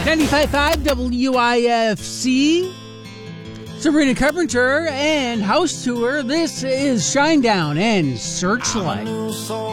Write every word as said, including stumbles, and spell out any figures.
ninety-five point five W I F C. Sabrina Carpenter and House Tour. This is Shinedown and Searchlight.